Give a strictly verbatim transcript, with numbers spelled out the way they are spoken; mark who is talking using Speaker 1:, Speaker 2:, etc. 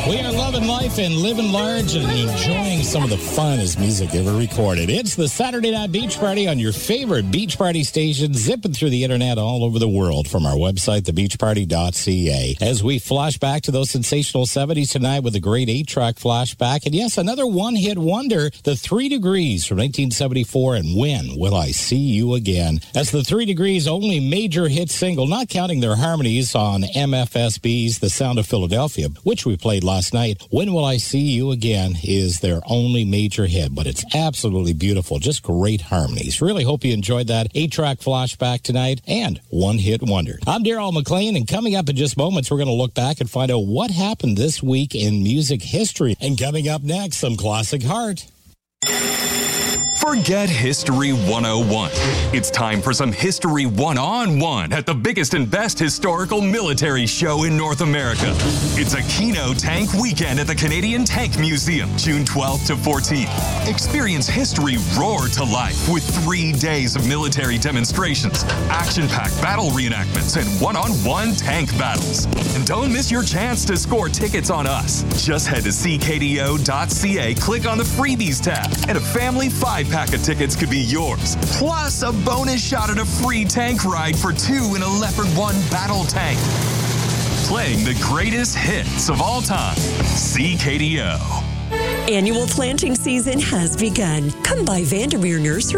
Speaker 1: We are loving life and living large and enjoying some of the funnest music ever recorded. It's the Saturday Night Beach Party on your favorite beach party station, zipping through the internet all over the world from our website, the beach party dot c a. As we flash back to those sensational seventies tonight with a great eight-track flashback. And yes, another one-hit wonder, The Three Degrees from nineteen seventy-four, and When Will I See You Again? That's the Three Degrees' only major hit single, not counting their harmonies on M F S B's The Sound of Philadelphia, which we played last night. When Will I See You Again is their only major hit, but it's absolutely beautiful. Just great harmonies. Really hope you enjoyed that eight-track flashback tonight and one-hit wonder. I'm Daryl McLean, and coming up in just moments, we're going to look back and find out what happened this week in music history. And coming up next, some classic Heart.
Speaker 2: Forget History one oh one. It's time for some History one on one at the biggest and best historical military show in North America. It's a Keno Tank Weekend at the Canadian Tank Museum, June twelfth to fourteenth. Experience history roar to life with three days of military demonstrations, action-packed battle reenactments, and one-on-one tank battles. And don't miss your chance to score tickets on us. Just head to c k d o dot c a, click on the Freebies tab, and a family five pack of tickets could be yours. Plus a bonus shot at a free tank ride for two in a Leopard one battle tank. Playing the greatest hits of all time. C K D O.
Speaker 3: Annual planting season has begun. Come by Vandermeer Nursery